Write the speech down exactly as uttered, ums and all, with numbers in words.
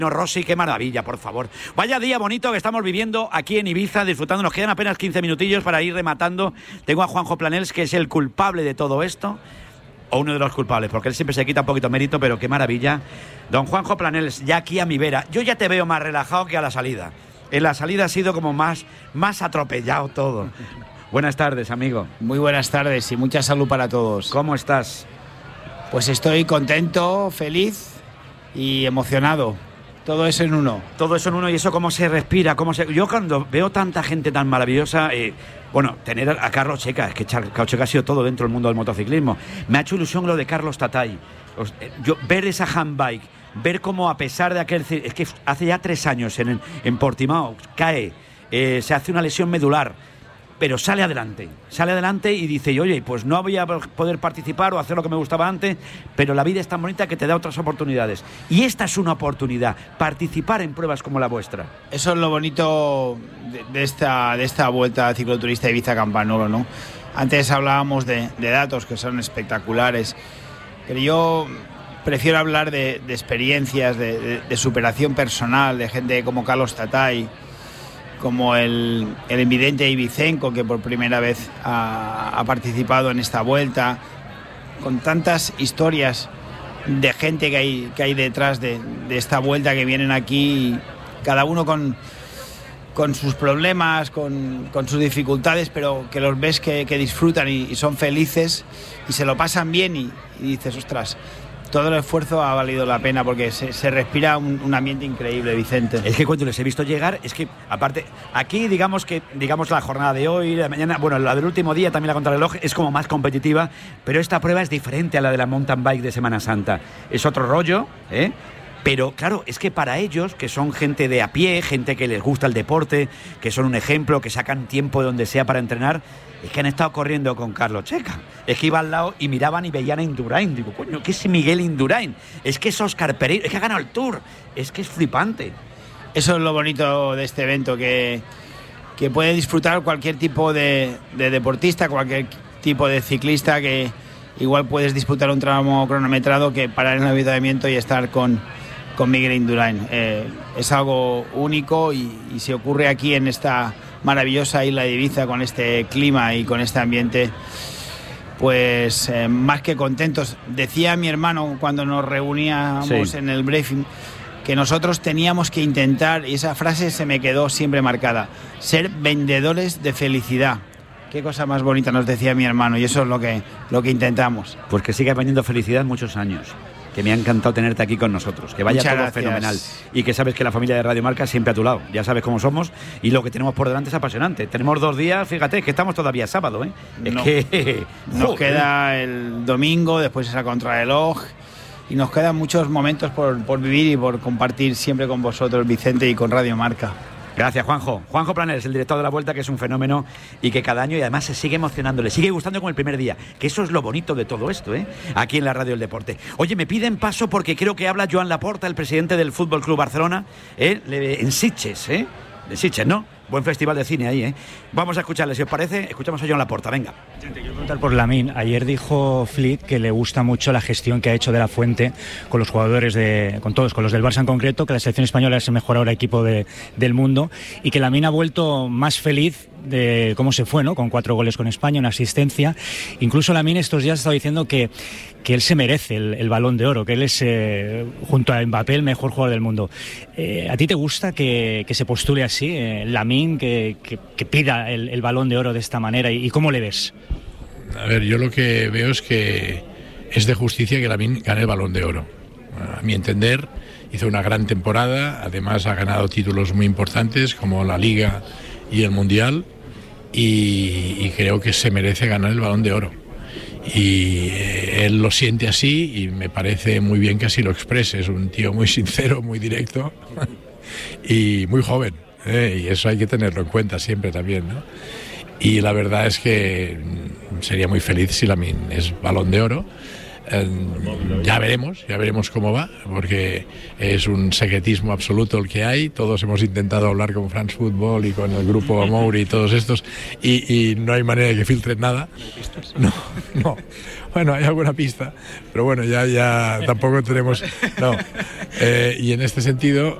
No, Rossi, qué maravilla, por favor. Vaya día bonito que estamos viviendo aquí en Ibiza, disfrutando. Nos quedan apenas quince minutillos para ir rematando. Tengo a Juanjo Planels, que es el culpable de todo esto, o uno de los culpables, porque él siempre se quita un poquito mérito, pero qué maravilla. Don Juanjo Planels, ya aquí a mi vera. Yo ya te veo más relajado que a la salida. En la salida ha sido como más, más atropellado todo. Buenas tardes, amigo. Muy buenas tardes y mucha salud para todos. ¿Cómo estás? Pues estoy contento, feliz y emocionado. Todo eso en uno. Todo eso en uno, y eso cómo se respira, cómo se... Yo cuando veo tanta gente tan maravillosa, eh, bueno, tener a Carlos Checa, es que Carlos Checa ha sido todo dentro del mundo del motociclismo. Me ha hecho ilusión lo de Carlos Tatay. Os, eh, yo, ver esa handbike, ver cómo a pesar de aquel... Es que hace ya tres años en, en Portimao, cae, eh, se hace una lesión medular, pero sale adelante, sale adelante y dice, oye, pues no voy a poder participar o hacer lo que me gustaba antes, pero la vida es tan bonita que te da otras oportunidades. Y esta es una oportunidad, participar en pruebas como la vuestra. Eso es lo bonito de, de, esta, de esta vuelta cicloturista Ibiza Campanulo, ¿no? Antes hablábamos de, de datos que son espectaculares, pero yo prefiero hablar de, de experiencias, de, de, de superación personal, de gente como Carlos Tatay, como el, el invidente Ibicenco, que por primera vez ha, ha participado en esta vuelta, con tantas historias de gente que hay, que hay detrás de, de esta vuelta, que vienen aquí, cada uno con, con sus problemas, con, con sus dificultades, pero que los ves que, que disfrutan y, y son felices y se lo pasan bien, y, y dices, ostras, todo el esfuerzo ha valido la pena, porque se, se respira un, un ambiente increíble, Vicente. Es que cuando les he visto llegar, es que aparte, aquí digamos que digamos la jornada de hoy, la mañana, bueno, la del último día, también la contrarreloj, es como más competitiva, pero esta prueba es diferente a la de la mountain bike de Semana Santa. Es otro rollo, ¿eh? Pero claro, es que para ellos, que son gente de a pie, gente que les gusta el deporte, que son un ejemplo, que sacan tiempo de donde sea para entrenar, es que han estado corriendo con Carlos Checa. Es que iba al lado y miraban y veían a Indurain. Digo, coño, ¿qué es Miguel Indurain? Es que es Óscar Pereiro, es que ha ganado el Tour. Es que es flipante. Eso es lo bonito de este evento, que, que puede disfrutar cualquier tipo de, de deportista, cualquier tipo de ciclista, que igual puedes disputar un tramo cronometrado que parar en el avituallamiento y estar con, con Miguel Indurain. Eh, es algo único, y, y si ocurre aquí en esta maravillosa isla de Ibiza, con este clima y con este ambiente, pues eh, más que contentos. Decía mi hermano cuando nos reuníamos sí. en el briefing, que nosotros teníamos que intentar, y esa frase se me quedó siempre marcada, ser vendedores de felicidad. Qué cosa más bonita, nos decía mi hermano, y eso es lo que, lo que intentamos. Pues que siga vendiendo felicidad muchos años. Que me ha encantado tenerte aquí con nosotros, que vaya Muchas todo gracias. Fenomenal, y que sabes que la familia de Radio Marca siempre a tu lado, ya sabes cómo somos, y lo que tenemos por delante es apasionante. Tenemos dos días, fíjate, que estamos todavía sábado, ¿eh? Es no, que... nos queda el domingo, después esa contrarreloj, y nos quedan muchos momentos por, por vivir y por compartir siempre con vosotros, Vicente, y con Radio Marca. Gracias, Juanjo. Juanjo Planels, el director de la Vuelta, que es un fenómeno y que cada año, y además se sigue emocionando, le sigue gustando como el primer día, que eso es lo bonito de todo esto, ¿eh? Aquí en la Radio del Deporte. Oye, me piden paso porque creo que habla Joan Laporta, el presidente del Fútbol Club Barcelona, ¿eh? en Sitges, ¿eh? De Sitges, ¿no? Buen festival de cine ahí, ¿eh? Vamos a escucharle, si os parece, escuchamos a Joan Laporta, venga. Te quiero preguntar por Lamine. Ayer dijo Flick que le gusta mucho la gestión que ha hecho de la Fuente con los jugadores, de, con todos, con los del Barça en concreto, que la selección española es el mejor ahora equipo de, del mundo, y que Lamine ha vuelto más feliz de cómo se fue, ¿no? Con cuatro goles con España, una asistencia. Incluso Lamine estos días ha estado diciendo que, que él se merece el, el Balón de Oro, que él es, eh, junto a Mbappé, el mejor jugador del mundo. Eh, ¿A ti te gusta que, que se postule así, eh, Lamine, que, que, que pida el, el Balón de Oro de esta manera? ¿Y, y cómo le ves? A ver, yo lo que veo es que es de justicia que Lamine gane el Balón de Oro. A mi entender, hizo una gran temporada, además ha ganado títulos muy importantes como la Liga y el Mundial, y, y creo que se merece ganar el Balón de Oro. Y eh, él lo siente así, y me parece muy bien que así lo exprese. Es un tío muy sincero, muy directo y muy joven, ¿eh? Y eso hay que tenerlo en cuenta siempre también, ¿no? Y la verdad es que sería muy feliz si Lamine es Balón de Oro. Eh, ya veremos, ya veremos cómo va, porque es un secretismo absoluto el que hay. Todos hemos intentado hablar con France Football y con el grupo Mouri y todos estos, y, y no hay manera de que filtren nada. No, no. Bueno, hay alguna pista, pero bueno, ya, ya tampoco tenemos... No. Eh, y en este sentido...